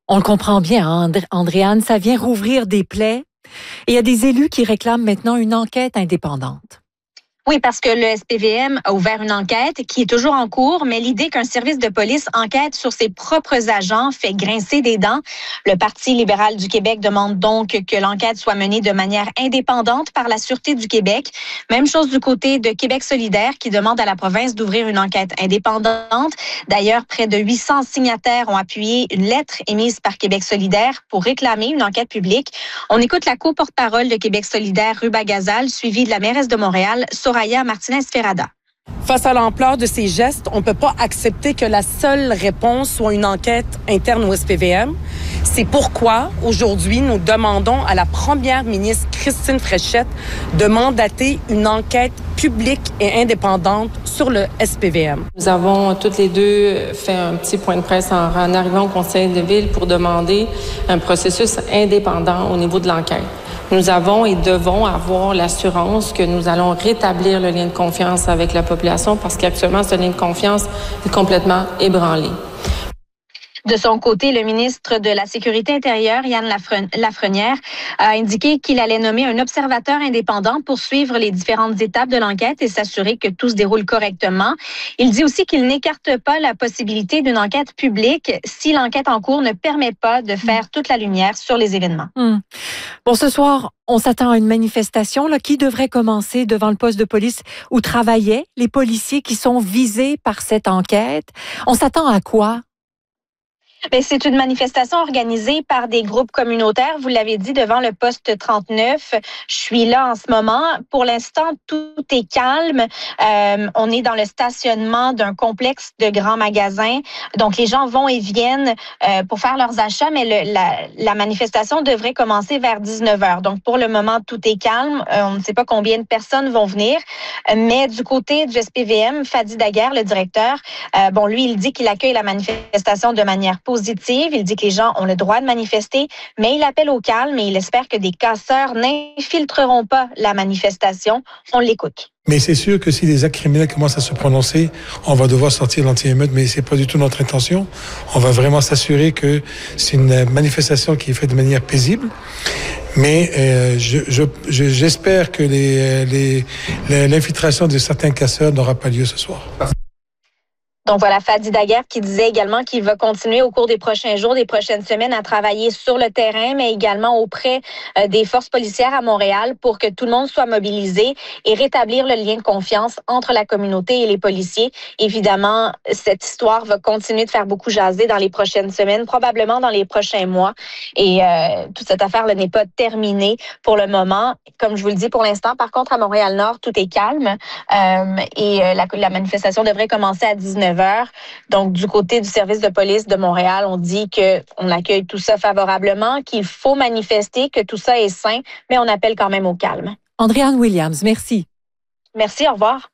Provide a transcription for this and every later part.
On le comprend bien, hein, Andréane, ça vient rouvrir des plaies. Et il y a des élus qui réclament maintenant une enquête indépendante. Oui, parce que le SPVM a ouvert une enquête qui est toujours en cours, mais l'idée qu'un service de police enquête sur ses propres agents fait grincer des dents. Le Parti libéral du Québec demande donc que l'enquête soit menée de manière indépendante par la Sûreté du Québec. Même chose du côté de Québec solidaire qui demande à la province d'ouvrir une enquête indépendante. D'ailleurs, près de 800 signataires ont appuyé une lettre émise par Québec solidaire pour réclamer une enquête publique. On écoute la co-porte-parole de Québec solidaire, Ruba Gazal, suivie de la mairesse de Montréal, Soraya Martinez-Ferrada. Face à l'ampleur de ces gestes, on ne peut pas accepter que la seule réponse soit une enquête interne au SPVM. C'est pourquoi, aujourd'hui, nous demandons à la première ministre Christine Fréchette de mandater une enquête publique et indépendante sur le SPVM. Nous avons toutes les deux fait un petit point de presse en arrivant au conseil de ville pour demander un processus indépendant au niveau de l'enquête. Nous avons et devons avoir l'assurance que nous allons rétablir le lien de confiance avec la population parce qu'actuellement, ce lien de confiance est complètement ébranlé. De son côté, le ministre de la Sécurité intérieure, Yann Lafrenière, a indiqué qu'il allait nommer un observateur indépendant pour suivre les différentes étapes de l'enquête et s'assurer que tout se déroule correctement. Il dit aussi qu'il n'écarte pas la possibilité d'une enquête publique si l'enquête en cours ne permet pas de faire toute la lumière sur les événements. Bon, ce soir, on s'attend à une manifestation qui devrait commencer devant le poste de police où travaillaient les policiers qui sont visés par cette enquête. On s'attend à quoi? Bien, c'est une manifestation organisée par des groupes communautaires. Vous l'avez dit, devant le poste 39. Je suis là en ce moment. Pour l'instant, tout est calme. On est dans le stationnement d'un complexe de grands magasins. Donc, les gens vont et viennent pour faire leurs achats, mais la manifestation devrait commencer vers 19h. Donc, pour le moment, tout est calme. On ne sait pas combien de personnes vont venir. Mais du côté du SPVM, Fadi Daguerre, le directeur, lui, il dit qu'il accueille la manifestation de manière positive. Il dit que les gens ont le droit de manifester, mais il appelle au calme et il espère que des casseurs n'infiltreront pas la manifestation. On l'écoute. Mais c'est sûr que si les actes criminels commencent à se prononcer, on va devoir sortir l'anti-émeute, mais c'est pas du tout notre intention. On va vraiment s'assurer que c'est une manifestation qui est faite de manière paisible. Mais j'espère que l'infiltration de certains casseurs n'aura pas lieu ce soir. Donc voilà, Fadi Daguerre qui disait également qu'il va continuer au cours des prochains jours, des prochaines semaines à travailler sur le terrain, mais également auprès des forces policières à Montréal pour que tout le monde soit mobilisé et rétablir le lien de confiance entre la communauté et les policiers. Évidemment, cette histoire va continuer de faire beaucoup jaser dans les prochaines semaines, probablement dans les prochains mois. Et toute cette affaire n'est pas terminée pour le moment. Comme je vous le dis pour l'instant, par contre, à Montréal-Nord, tout est calme et la manifestation devrait commencer à 19h. Donc, du côté du service de police de Montréal, on dit qu'on accueille tout ça favorablement, qu'il faut manifester, que tout ça est sain, mais on appelle quand même au calme. Andréane Williams, merci. Merci, au revoir.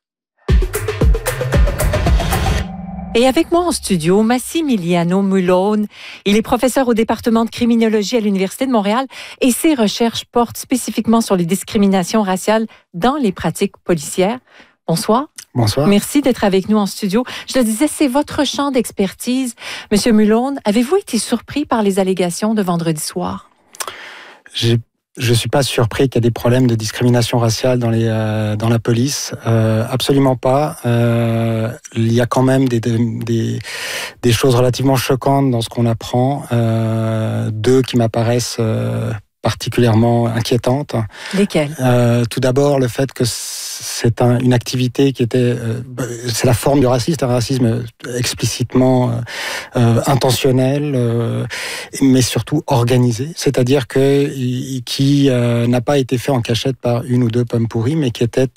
Et avec moi en studio, Massimiliano Mulone. Il est professeur au département de criminologie à l'Université de Montréal et ses recherches portent spécifiquement sur les discriminations raciales dans les pratiques policières. Bonsoir. Bonsoir. Merci d'être avec nous en studio. Je le disais, c'est votre champ d'expertise. Monsieur Mulone, avez-vous été surpris par les allégations de vendredi soir? Je suis pas surpris qu'il y ait des problèmes de discrimination raciale dans la police. Absolument pas. Il y a quand même des choses relativement choquantes dans ce qu'on apprend. Deux qui m'apparaissent particulièrement inquiétantes. Lesquelles? Tout d'abord, le fait que c'est une activité qui était... c'est la forme du racisme, un racisme explicitement intentionnel, mais surtout organisé. C'est-à-dire qui n'a pas été fait en cachette par une ou deux pommes pourries, mais qui était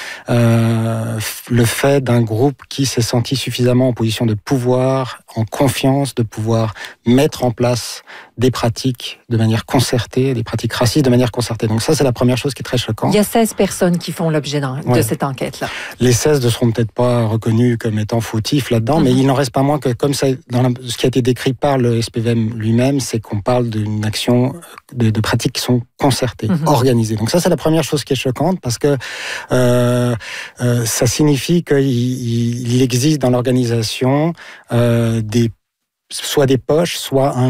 le fait d'un groupe qui s'est senti suffisamment en position de pouvoir, en confiance, de pouvoir mettre en place des pratiques de manière concertée, des pratiques racistes de manière concertée. Donc ça, c'est la première chose qui est très choquante. Il y a 16 personnes qui font l'objet de cette enquête-là. Les 16 ne seront peut-être pas reconnus comme étant fautifs là-dedans, mais il n'en reste pas moins que, comme ça, ce qui a été décrit par le SPVM lui-même, c'est qu'on parle d'une action, de pratiques qui sont concertées, organisées. Donc ça, c'est la première chose qui est choquante, parce que ça signifie qu'il existe dans l'organisation soit des poches, soit un